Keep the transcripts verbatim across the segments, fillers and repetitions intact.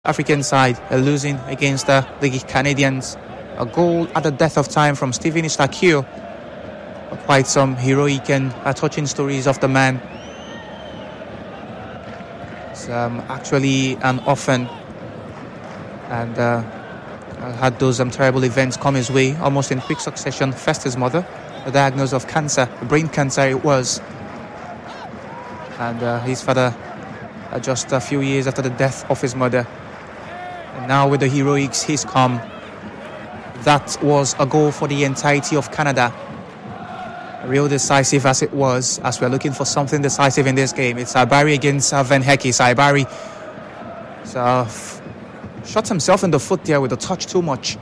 African side uh, losing against uh, the Canadians. A goal at the death of time from Stephen Istakio. Quite some heroic and uh, touching stories of the man. It's um, actually an orphan and uh, had those um, terrible events come his way almost in quick succession. First his mother, a diagnosis of cancer, brain cancer it was. And uh, his father uh, just a few years after the death of his mother. And now with the heroics he's come. That was a goal for the entirety of Canada. Real decisive as it was, as we're looking for something decisive in this game. It's Saibari against uh, Van Hecke. Saibari so, uh, f- shot himself in the foot there with a touch too much.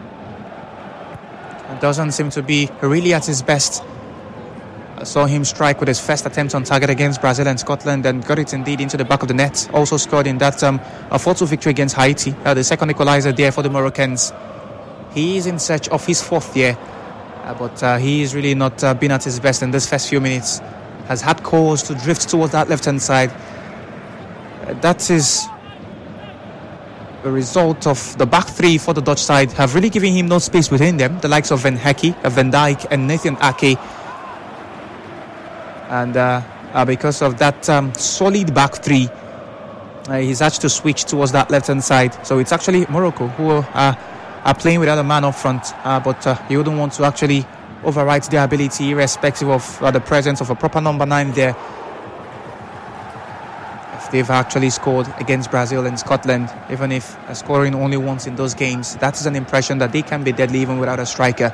It doesn't seem to be really at his best. I saw him strike with his first attempt on target against Brazil and Scotland and got it indeed into the back of the net. Also scored in that um, a four two victory against Haiti. Uh, the second equalizer there for the Moroccans. He is in search of his fourth year. Uh, but uh, he's really not uh, been at his best in this first few minutes. Has had cause to drift towards that left-hand side. Uh, that is a result of the back three for the Dutch side have really given him no space within them. The likes of Van Hecke, uh, Van Dijk and Nathan Ake. And uh, uh, because of that um, solid back three, uh, he's had to switch towards that left-hand side. So it's actually Morocco who uh, are playing without a man up front, uh, but uh, you wouldn't want to actually overwrite their ability irrespective of uh, the presence of a proper number nine there. If they've actually scored against Brazil and Scotland, even if uh, scoring only once in those games, that is an impression that they can be deadly even without a striker.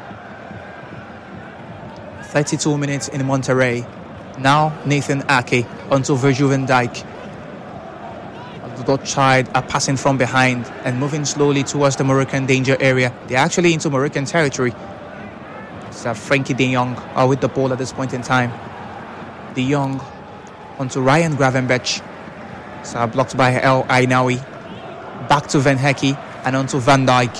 thirty-two minutes in Monterrey. Now Nathan Ake onto Virgil van Dijk. The Dutch side are passing from behind and moving slowly towards the Moroccan danger area. They're actually into Moroccan territory. It's uh, Frankie de Jong uh, with the ball at this point in time. De Jong onto Ryan Gravenberch. It's uh, blocked by El Ainaoui. Back to Van Hecke and onto Van Dijk.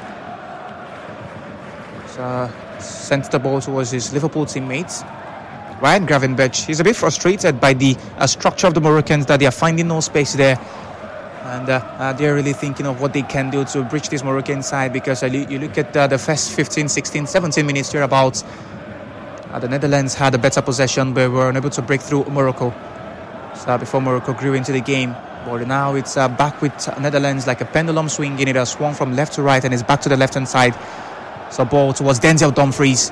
So, uh, sent the ball towards his Liverpool teammates. Ryan Gravenberch, he's a bit frustrated by the uh, structure of the Moroccans, that they are finding no space there. And uh, uh, they're really thinking of what they can do to breach this Moroccan side, because uh, you look at uh, the first fifteen, sixteen, seventeen minutes hereabouts. Uh, the Netherlands had a better possession, but were unable to break through Morocco. So uh, before Morocco grew into the game. But now it's uh, back with uh, Netherlands like a pendulum swinging. It has swung from left to right and is back to the left-hand side. So ball towards Denzel Dumfries.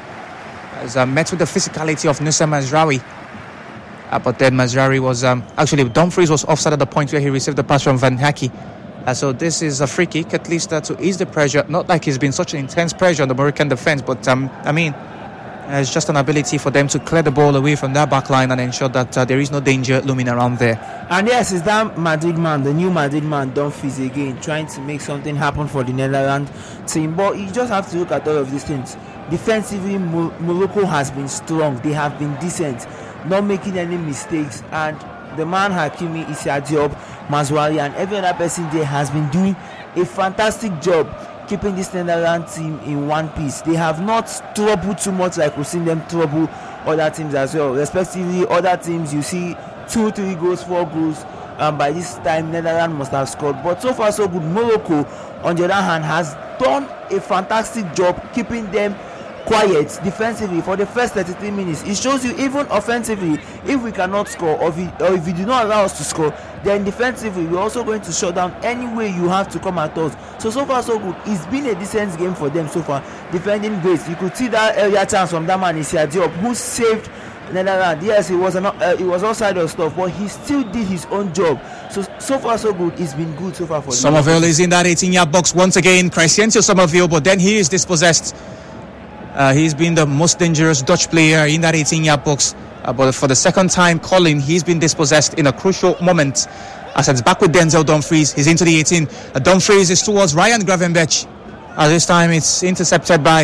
Has uh, met with the physicality of Nusa Mazraoui. Uh, but then Mazraoui was... Um, actually, Dumfries was offside at the point where he received the pass from Van Hecke. Uh, so this is a free kick, at least uh, to ease the pressure. Not like it's been such an intense pressure on the Moroccan defence, but, um, I mean, uh, it's just an ability for them to clear the ball away from that back line and ensure that uh, there is no danger looming around there. And yes, it's that Madrid man, the new Madrid man, Dumfries again, trying to make something happen for the Netherlands team. But you just have to look at all of these things. Defensively, Mo- Morocco has been strong. They have been decent, not making any mistakes. And the man Hakimi, Issa Diop, Mazraoui, and every other person there has been doing a fantastic job keeping this Netherlands team in one piece. They have not troubled too much like we've seen them trouble other teams as well. Respectively, other teams, you see two, three goals, four goals. Um, by this time, Netherlands must have scored. But so far, so good. Morocco, on the other hand, has done a fantastic job keeping them quiet defensively for the first thirty-three minutes. It shows you even offensively, if we cannot score, or if, we, or if you do not allow us to score, then defensively we're also going to shut down any way you have to come at us. So so far so good. It's been a decent game for them so far, defending great. You could see that earlier chance from that man Issa Diop, who saved Netherlands. Yes, it was an, uh, it was outside of stuff, but he still did his own job. So so far so good. It's been good so far for Somerville is in that eighteen-yard box once again. Crescencio Somerville, but then he is dispossessed. Uh, he's been the most dangerous Dutch player in that eighteen-yard box. Uh, but for the second time, Colin, he's been dispossessed in a crucial moment. As it's back with Denzel Dumfries. He's into the eighteen. Uh, Dumfries is towards Ryan Gravenberch. Uh, this time it's intercepted by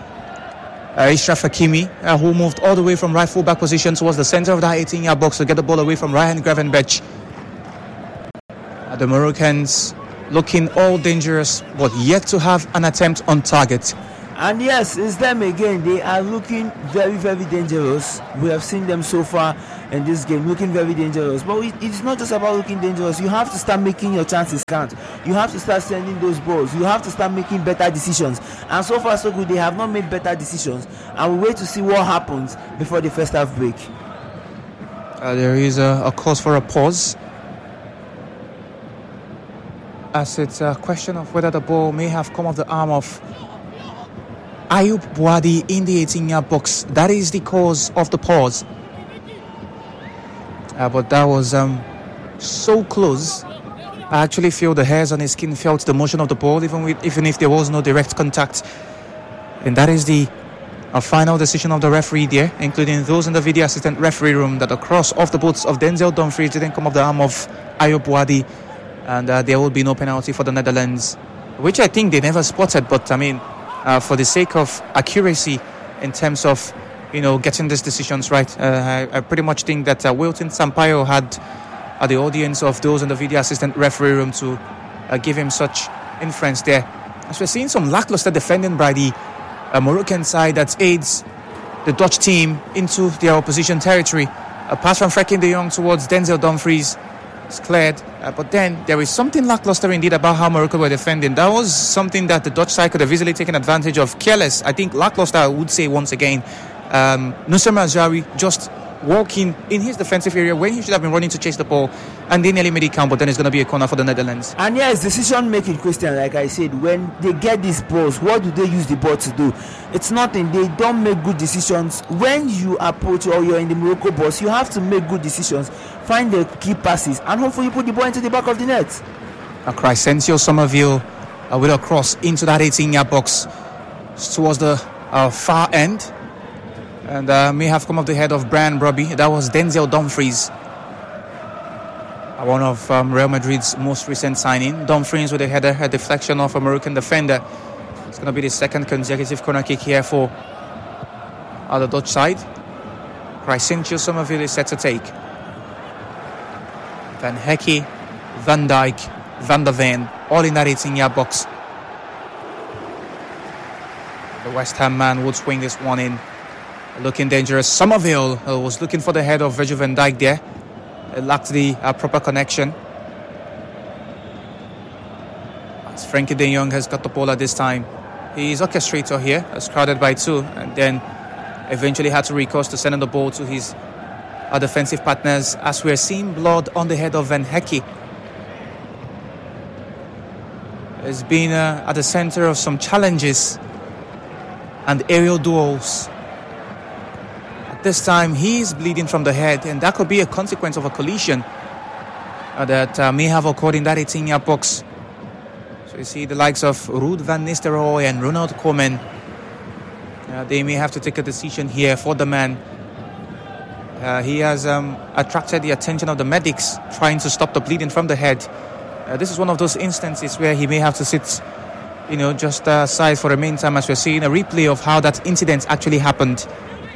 uh, Achraf Hakimi, uh, who moved all the way from right full-back position towards the center of that eighteen-yard box to get the ball away from Ryan Gravenberch. Uh, the Moroccans looking all dangerous, but yet to have an attempt on target. And yes, it's them again. They are looking very, very dangerous. We have seen them so far in this game looking very dangerous. But it, it's not just about looking dangerous. You have to start making your chances count. You have to start sending those balls. You have to start making better decisions. And so far, so good. They have not made better decisions. And we wait to see what happens before the first half break. Uh, there is a, a cause for a pause, as it's a question of whether the ball may have come off the arm of Ayub Buadi in the eighteen-yard box. That is the cause of the pause. Uh, but that was um, so close. I actually feel the hairs on his skin felt the motion of the ball, even with, even if there was no direct contact. And that is the uh, final decision of the referee there, including those in the video assistant referee room, that the cross off the boots of Denzel Dumfries didn't come off the arm of Ayub Buadi, and uh, there will be no penalty for the Netherlands, which I think they never spotted. But I mean, Uh, for the sake of accuracy in terms of, you know, getting these decisions right, uh, I, I pretty much think that uh, Wilton Sampaio had uh, the audience of those in the video assistant referee room to uh, give him such inference there. As we're seeing some lackluster defending by the uh, Moroccan side that aids the Dutch team into their opposition territory. A pass from Frenkie de Jong towards Denzel Dumfries is cleared, uh, but then there is something lackluster indeed about how Morocco were defending. That was something that the Dutch side could have easily taken advantage of. Careless, I think, lackluster, I would say once again. Um, Nusra Mazraoui just walking in his defensive area when he should have been running to chase the ball, and they nearly made it count, but then it's going to be a corner for the Netherlands. And yes, decision making, Christian, like I said, when they get these balls, what do they use the ball to do? It's nothing. They don't make good decisions. When you approach or you're in the Morocco box, you have to make good decisions, find the key passes, and hopefully put the ball into the back of the net. A Crescencio Somerville uh, with a cross into that eighteen-yard box towards the uh, far end, and uh, may have come off the head of Brian Brobby. That was Denzel Dumfries, uh, one of um, Real Madrid's most recent signing. Dumfries with a header, a deflection of a Moroccan defender. It's going to be the second consecutive corner kick here for uh, the Dutch side. Crescencio Somerville is set to take. Van Hecke, Van Dijk, Van der Ven, all in that eighteen-yard box. The West Ham man would swing this one in. Looking dangerous. Somerville uh, was looking for the head of Virgil van Dijk there. It lacked the uh, proper connection. As Frenkie de Jong has got the ball at this time. He's orchestrator here, as crowded by two, and then eventually had to recourse to sending the ball to his uh, defensive partners, as we're seeing blood on the head of Van Hecke. Has been uh, at the center of some challenges and aerial duels. At this time, he's bleeding from the head, and that could be a consequence of a collision uh, that uh, may have occurred in that eighteen-yard box. So you see the likes of Ruud van Nistelrooy and Ronald Koeman. Uh, they may have to take a decision here for the man. Uh, he has um, attracted the attention of the medics, trying to stop the bleeding from the head. Uh, this is one of those instances where he may have to sit, you know, just uh, aside for the meantime, as we're seeing a replay of how that incident actually happened.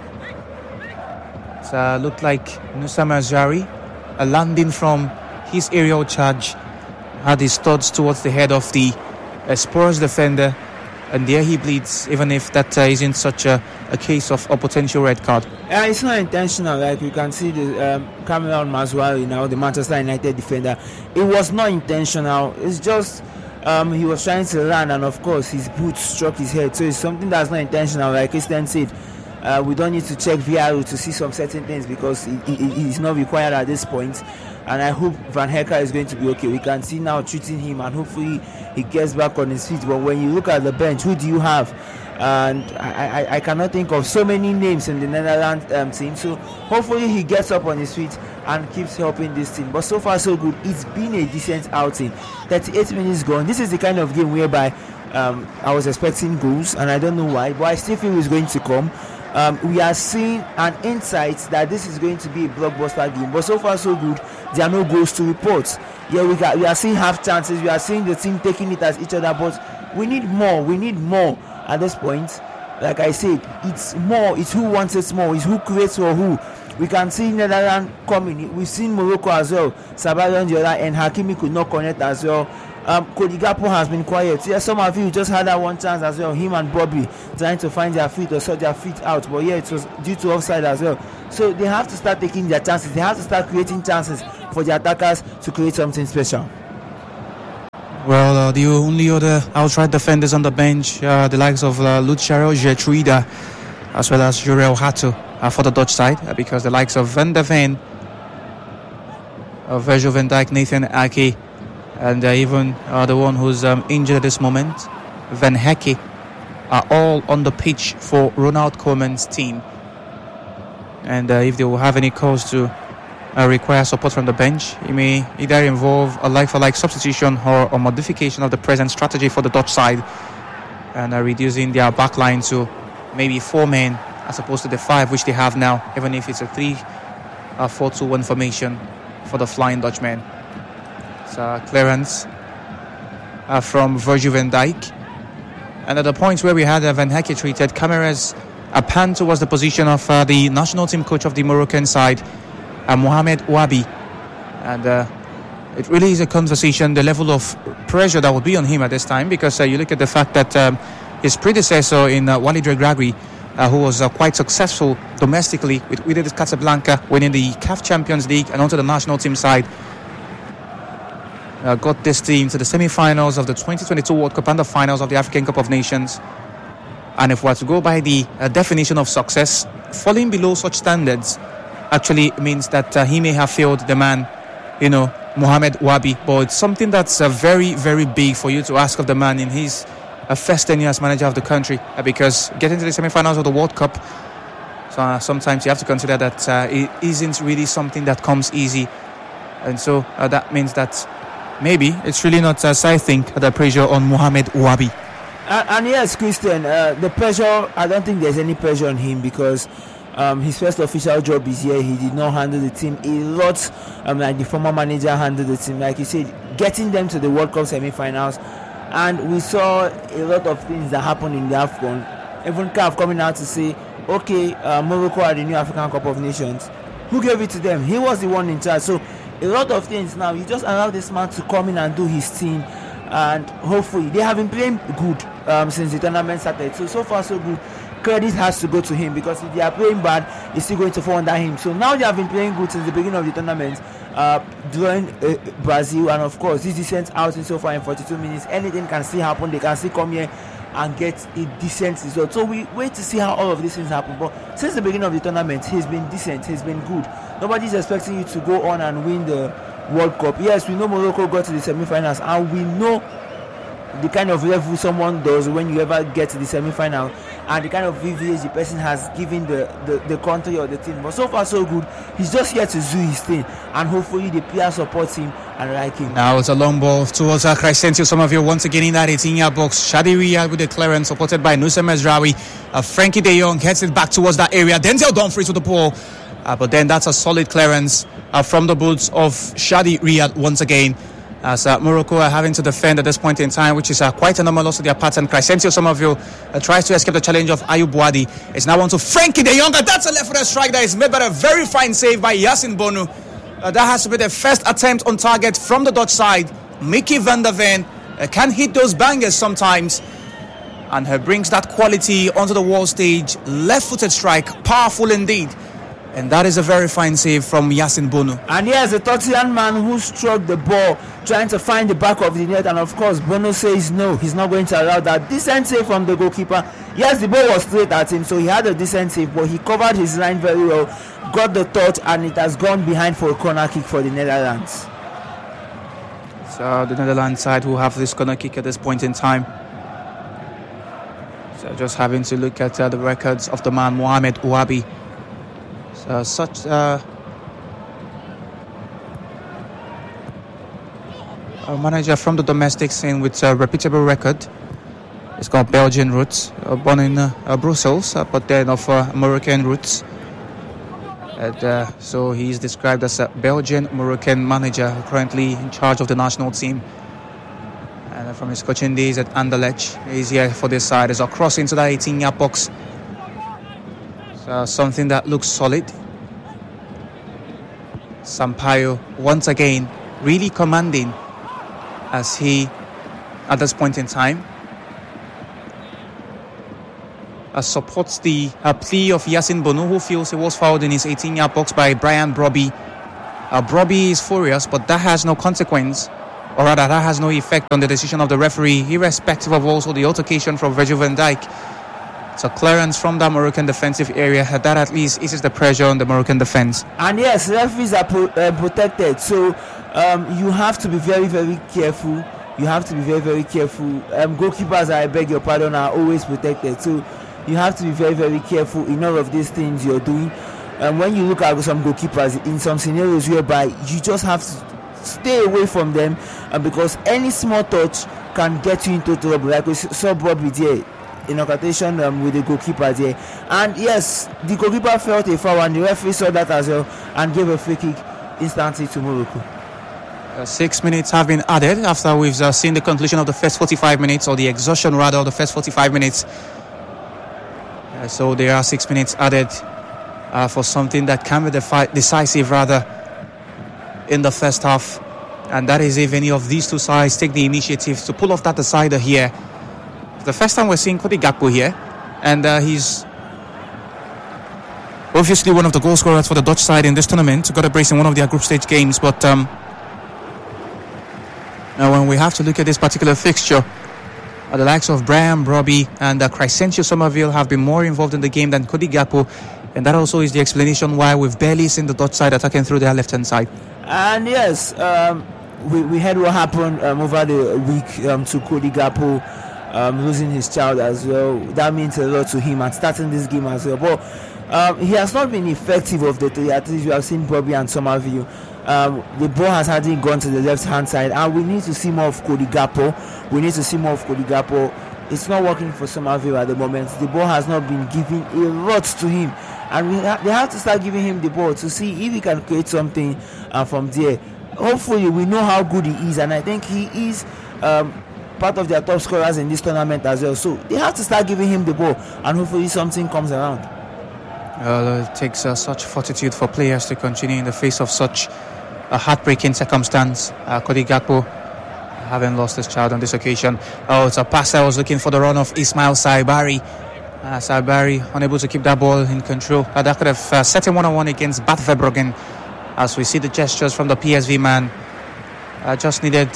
It uh, looked like Nusra Mazraoui, a landing from his aerial charge, had his studs towards the head of the uh, Spurs defender, and there he bleeds, even if that uh, isn't such a, a case of a potential red card. Yeah, it's not intentional. Like you can see the um, Cameron Mazraoui now, the Manchester United defender. It was not intentional. It's just um, he was trying to land, and of course his boot struck his head. So it's something that's not intentional. Like Christian said, uh, we don't need to check V R to see some certain things because it, it, it is not required at this point. And I hope Van Hecke is going to be okay. We can see now treating him, and hopefully he gets back on his feet. But when you look at the bench, who do you have? And I, I, I cannot think of so many names in the Netherlands um, team. So hopefully he gets up on his feet and keeps helping this team. But so far so good. It's been a decent outing. thirty-eight minutes gone. This is the kind of game whereby um, I was expecting goals, and I don't know why, but I still feel it's going to come. Um, we are seeing an insight that this is going to be a blockbuster game, but so far so good. There are no goals to report. Yeah, we got, we are seeing half chances. We are seeing the team taking it at each other, but we need more. We need more at this point. Like I said, it's more. It's who wants it more. It's who creates for who. We can see Netherlands coming. We've seen Morocco as well. Sabari on the other end. Hakimi could not connect as well. Um, Cody Gakpo has been quiet. Yeah, some of you just had that one chance as well. Him and Bobby trying to find their feet or sort their feet out, but yeah, it was due to offside as well. So they have to start taking their chances. They have to start creating chances for the attackers to create something special. Well, uh, the only other outright defenders on the bench, uh, the likes of uh, Luciano Getruida, as well as Jurel Hato uh, for the Dutch side, uh, because the likes of Van der Ven, uh, Virgil van Dijk, Nathan Ake, and uh, even uh, the one who's um, injured at this moment, Van Hecke, are all on the pitch for Ronald Koeman's team. And uh, if they will have any cause to uh, require support from the bench, it may either involve a like-for-like substitution or a modification of the present strategy for the Dutch side, and uh, reducing their backline to maybe four men as opposed to the five which they have now, even if it's a three four two one formation for the Flying Dutchmen. Uh, clearance uh, from Virgil van Dijk, and at the point where we had uh, Van Hecke treated, cameras uh, pan towards the position of uh, the national team coach of the Moroccan side, uh, Mohamed Ouabi, and uh, it really is a conversation, the level of pressure that would be on him at this time, because uh, you look at the fact that um, his predecessor in uh, Walid Regragui, uh, who was uh, quite successful domestically with Wydad Casablanca, winning the C A F Champions League and onto the national team side, Uh, got this team to the semi-finals of the twenty twenty-two World Cup and the finals of the African Cup of Nations. And if we're to go by the uh, definition of success, falling below such standards actually means that uh, he may have failed the man, you know, Mohamed Ouabi. But it's something that's uh, very, very big for you to ask of the man in his uh, first tenure as manager of the country, uh, because getting to the semi-finals of the World Cup, so, uh, sometimes you have to consider that uh, it isn't really something that comes easy. And so uh, that means that maybe it's really not, as I think, the pressure on Mohamed Ouabi. And, and yes, Christian, uh, the pressure, I don't think there's any pressure on him, because um, his first official job is here. He did not handle the team a lot, um, like the former manager handled the team. Like you said, getting them to the World Cup semi-finals. And we saw a lot of things that happened in the AFCON. Even C A F coming out to say, okay, uh, Morocco are the new African Cup of Nations. Who gave it to them? He was the one in charge. So a lot of things now, you just allow this man to come in and do his thing, and hopefully they have been playing good um, since the tournament started. So so far so good. Credit has to go to him, because if they are playing bad, it's still going to fall under him. So now they have been playing good since the beginning of the tournament, uh, drawing uh, Brazil, and of course this decent outing so far in forty-two minutes. Anything can still happen. They can still come here and get a decent result. So we wait to see how all of these things happen. But since the beginning of the tournament, he's been decent, he's been good. Nobody's expecting you to go on and win the World Cup. Yes, we know Morocco got to the semi-finals, and we know the kind of level someone does when you ever get to the semi-final, and the kind of V V S the person has given the, the, the country or the team. But so far so good. He's just here to do his thing, and hopefully the players support him and like him. Now it's a long ball towards uh, Crescencio. Some of you once again in that eighteen-yard box. Shadi Riyad with the clearance, supported by Nusa Mezraoui. Uh, Frankie De Jong gets it back towards that area. Denzel Dumfries with the ball. Uh, but then that's a solid clearance uh, from the boots of Shadi Riyad once again, as uh, Morocco are having to defend at this point in time, which is uh, quite anomalous to their pattern. Crescencio Somerville uh, tries to escape the challenge of Ayub Wadi. It's now on to Frankie De Jong. That's a left-footed strike that is made by a very fine save by Yassine Bonu. Uh, that has to be the first attempt on target from the Dutch side. Mickey van der Ven uh, can hit those bangers sometimes, and he brings that quality onto the world stage. Left-footed strike, powerful indeed. And that is a very fine save from Yassine Bonu. And here's a Tottenham man who struck the ball, trying to find the back of the net. And of course, Bono says no, he's not going to allow that. Decent save from the goalkeeper. Yes, the ball was straight at him, so he had a decent save, but he covered his line very well, got the touch, and it has gone behind for a corner kick for the Netherlands. So the Netherlands side who have this corner kick at this point in time. So just having to look at uh, the records of the man Mohamed Ouabi. Uh, such uh, a manager from the domestic scene with a reputable record. He's got Belgian roots, uh, born in uh, uh, Brussels, uh, but then of uh, Moroccan roots. And, uh, so he's described as a Belgian-Moroccan manager currently in charge of the national team. And uh, from his coaching days at Anderlecht, he's here for this side. As a cross into that eighteen-yard box. Uh, something that looks solid. Sampaio once again really commanding as he, at this point in time, uh, supports the uh, plea of Yasin Bonu, who feels he was fouled in his eighteen-yard box by Brian Brobby. Uh, Brobby is furious, but that has no consequence, or rather, that has no effect on the decision of the referee, irrespective of also the altercation from Virgil van Dijk. It's a clearance from the Moroccan defensive area. That at least eases the pressure on the Moroccan defense. And yes, referees are pro- uh, protected, so um, you have to be very, very careful. You have to be very, very careful. Um, goalkeepers, I beg your pardon, are always protected, so you have to be very, very careful in all of these things you're doing. And um, when you look at some goalkeepers in some scenarios whereby you just have to stay away from them, uh, because any small touch can get you into trouble. Like we saw Bobby there in occasion um, with the goalkeeper there. And yes, the goalkeeper felt a foul, and the referee saw that as well and gave a free kick instantly to Morocco. Uh, six minutes have been added after we've uh, seen the conclusion of the first forty-five minutes, or the exhaustion rather of the first forty-five minutes. Uh, so there are six minutes added uh, for something that can be defi- decisive rather in the first half, and that is if any of these two sides take the initiative to pull off that decider here. It's the first time we're seeing Cody Gakpo here, and uh, he's obviously one of the goal scorers for the Dutch side in this tournament. Got a brace in one of their group stage games, but um, now when we have to look at this particular fixture, uh, the likes of Brian Brobby and uh, Crescencio Somerville have been more involved in the game than Cody Gakpo, and that also is the explanation why we've barely seen the Dutch side attacking through their left-hand side. And yes, um, we, we heard what happened um, over the week um, to Cody Gakpo um, losing his child as well. That means a lot to him, and starting this game as well. But um, he has not been effective of the three. At least you have seen Brobby and Somerville. Um, the ball has hardly gone to the left-hand side, and we need to see more of Cody Gakpo. We need to see more of Cody Gakpo. It's not working for Somerville at the moment. The ball has not been giving a lot to him, and we ha- they have to start giving him the ball to see if he can create something uh, from there. Hopefully, we know how good he is, and I think he is um, part of their top scorers in this tournament as well. So they have to start giving him the ball, and hopefully something comes around. Uh, it takes uh, such fortitude for players to continue in the face of such a heartbreaking circumstance. Uh, Cody Gakpo having lost his child on this occasion. Oh, it's a pass that was looking for the run of Ismail Saibari. Uh, Saibari unable to keep that ball in control. Uh, that could have uh, set him one-on-one against Bart Verbruggen. As we see the gestures from the P S V man, uh, just needed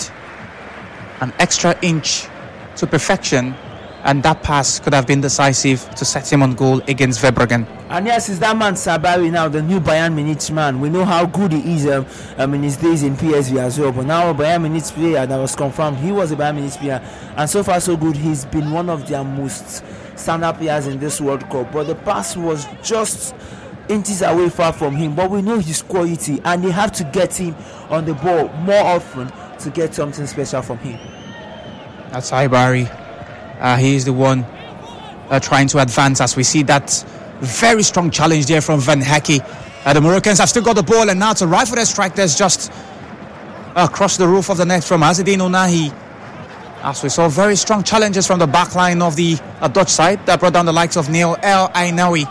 an extra inch to perfection, and that pass could have been decisive to set him on goal against Verbruggen. And yes, it's that man Sabari now, the new Bayern Munich man. We know how good he is um, um, in his days in P S V as well. But now a Bayern Munich player that was confirmed, he was a Bayern Munich player. And so far so good, he's been one of their most stand-up players in this World Cup. But the pass was just inches away far from him. But we know his quality, and they have to get him on the ball more often to get something special from him. That's Saibari. Uh, he is the one uh, trying to advance, as we see that very strong challenge there from Van Hecke. Uh, the Moroccans have still got the ball, and now to right for their strike, there's just uh, across the roof of the net from Azzedine Ounahi. As we saw very strong challenges from the back line of the uh, Dutch side that brought down the likes of Neil El Ainaoui.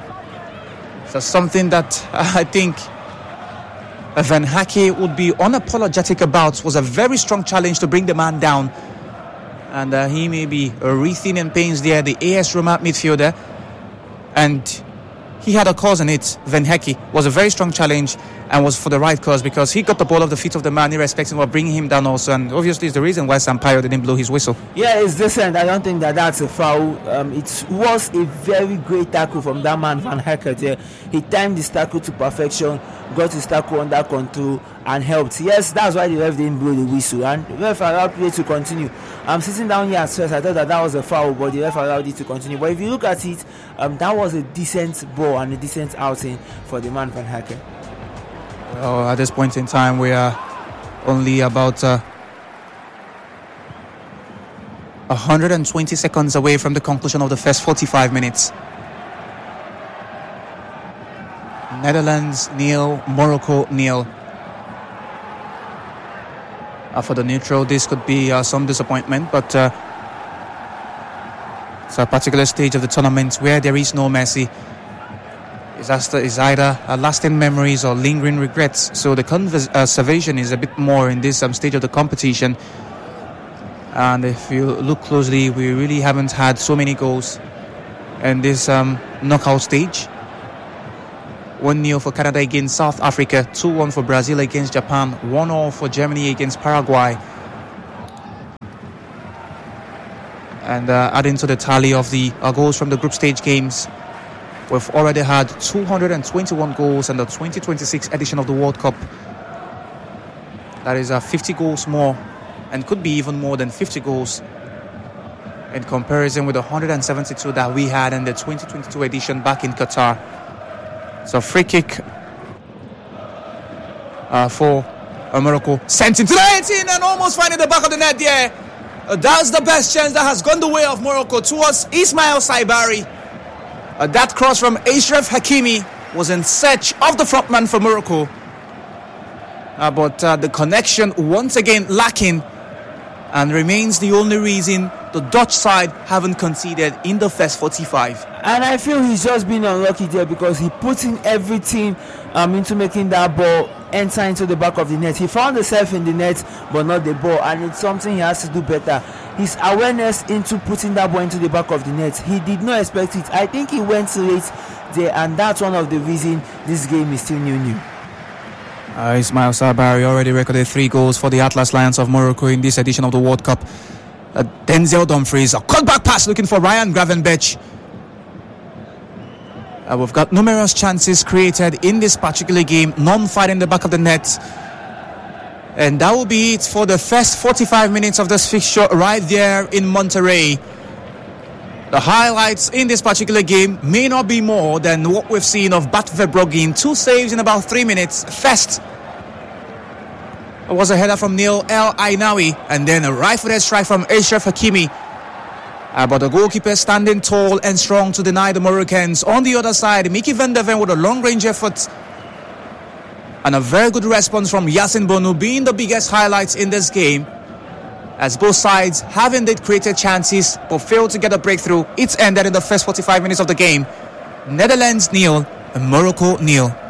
So something that uh, I think uh, Van Hecke would be unapologetic about was a very strong challenge to bring the man down. And uh, he may be wreathing in pains there, the A S Roma midfielder. And he had a cause in it. Van Hecke was a very strong challenge and was for the right cause, because he got the ball off the feet of the man irrespective of bringing him down also. And obviously it's the reason why Sampaio didn't blow his whistle. Yeah, it's decent. I don't think that that's a foul. Um, it was a very great tackle from that man Van Hecke there. He timed his tackle to perfection, got his tackle under control and helped. Yes, that's why the ref didn't blow the whistle, and the ref allowed play to continue. I'm sitting down here at first, I thought that that was a foul, but the ref allowed it to continue. But if you look at it, um, that was a decent ball and a decent outing for the man Van Hecke. Well, at this point in time, we are only about uh, one hundred twenty seconds away from the conclusion of the first forty-five minutes. Netherlands nil, Morocco nil. Uh, for the neutral, this could be uh, some disappointment, but uh, it's a particular stage of the tournament where there is no Messi. Is either uh, lasting memories or lingering regrets. So the conversation uh, is a bit more in this um, stage of the competition. And if you look closely, we really haven't had so many goals in this um, knockout stage. one nil for Canada against South Africa, two one for Brazil against Japan, one all for Germany against Paraguay. And uh, adding to the tally of the uh, goals from the group stage games, we've already had two hundred twenty-one goals in the twenty twenty-six edition of the World Cup. That is uh, fifty goals more, and could be even more than fifty goals in comparison with the one hundred seventy-two that we had in the twenty twenty-two edition back in Qatar. So free kick uh, for uh, Morocco, sent into the eighteen and almost finding the back of the net there. Uh, that's the best chance that has gone the way of Morocco towards Ismail Saibari. Uh, that cross from Achraf Hakimi was in search of the frontman for Morocco. Uh, but uh, the connection once again lacking, and remains the only reason the Dutch side haven't conceded in the first forty-five. And I feel he's just been unlucky there because he put in everything um, into making that ball enter into the back of the net. He found himself in the net but not the ball, and it's something he has to do better. His awareness into putting that ball into the back of the net, he did not expect it. I think he went late there, and that's one of the reasons this game is still new-new. Uh, Ismail Saibari already recorded three goals for the Atlas Lions of Morocco in this edition of the World Cup. Uh, Denzel Dumfries, a cutback pass looking for Ryan Gravenberch. Uh, we've got numerous chances created in this particular game, none fighting the back of the net. And that will be it for the first forty-five minutes of this fixture right there in Monterrey. The highlights in this particular game may not be more than what we've seen of Bart Verbruggen. Two saves in about three minutes. First, it was a header from Neil El Ainawi, and then a right-footed strike from Achraf Hakimi. Uh, but the goalkeeper standing tall and strong to deny the Moroccans. On the other side, Mickey van der Ven with a long-range effort. And a very good response from Yassine Bonu being the biggest highlights in this game, as both sides have indeed created chances but failed to get a breakthrough. It's ended in the first forty-five minutes of the game. Netherlands nil and Morocco nil.